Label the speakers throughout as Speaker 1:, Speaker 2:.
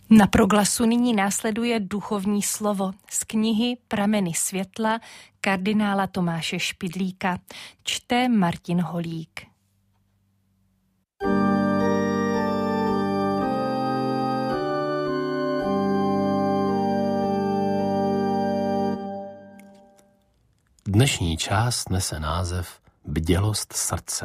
Speaker 1: Na Proglasu nyní následuje duchovní slovo z knihy Prameny světla kardinála Tomáše Špidlíka. Čte Martin Holík.
Speaker 2: Dnešní část nese název Bdělost srdce.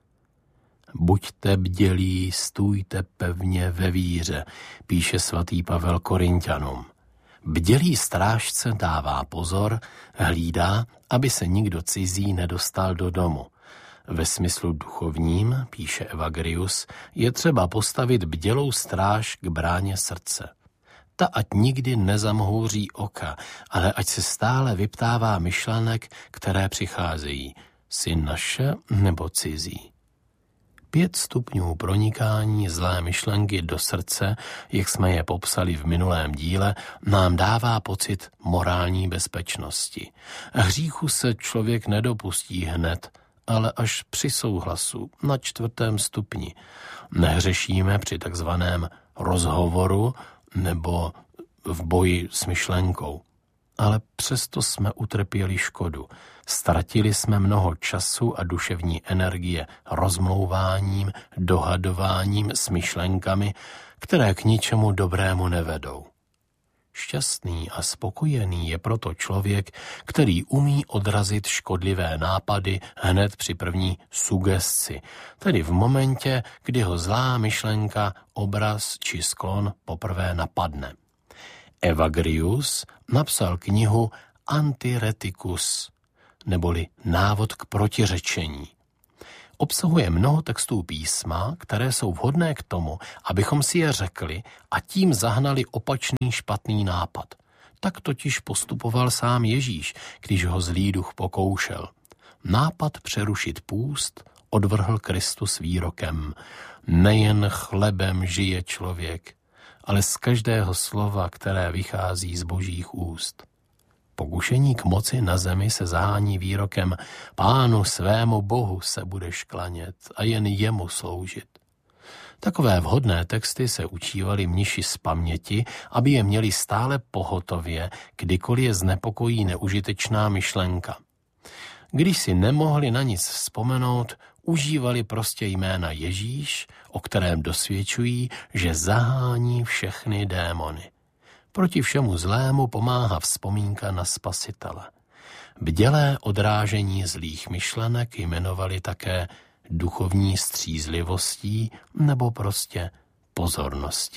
Speaker 2: Buďte bdělí, stůjte pevně ve víře, píše svatý Pavel Korinťanům. Bdělý strážce dává pozor, hlídá, aby se nikdo cizí nedostal do domu. Ve smyslu duchovním, píše Evagrius, je třeba postavit bdělou stráž k bráně srdce. Ta ať nikdy nezamhouří oka, ale ať se stále vyptává myšlenek, které přicházejí, si naše nebo cizí. 5 stupňů pronikání zlé myšlenky do srdce, jak jsme je popsali v minulém díle, nám dává pocit morální bezpečnosti. Hříchu se člověk nedopustí hned, ale až při souhlasu na 4. stupni. Nehřešíme při takzvaném rozhovoru nebo v boji s myšlenkou. Ale přesto jsme utrpěli škodu. Ztratili jsme mnoho času a duševní energie rozmlouváním, dohadováním s myšlenkami, které k ničemu dobrému nevedou. Šťastný a spokojený je proto člověk, který umí odrazit škodlivé nápady hned při první sugestci, tedy v momentě, kdy ho zlá myšlenka, obraz či sklon poprvé napadne. Evagrius napsal knihu Antireticus, neboli návod k protiřečení. Obsahuje mnoho textů písma, které jsou vhodné k tomu, abychom si je řekli a tím zahnali opačný špatný nápad. Tak totiž postupoval sám Ježíš, když ho zlý duch pokoušel. Nápad přerušit půst odvrhl Kristus výrokem: nejen chlebem žije člověk, ale z každého slova, které vychází z Božích úst. Pokušení k moci na zemi se zahání výrokem: Pánu svému Bohu se budeš klanět a jen jemu sloužit. Takové vhodné texty se učívali mniši z paměti, aby je měli stále pohotově, kdykoliv je znepokojí neužitečná myšlenka. Když si nemohli na nic vzpomenout, užívali prostě jména Ježíš, o kterém dosvědčují, že zahání všechny démony. Proti všemu zlému pomáhá vzpomínka na Spasitele. Bdělé odrážení zlých myšlenek jmenovali také duchovní střízlivostí nebo prostě pozorností.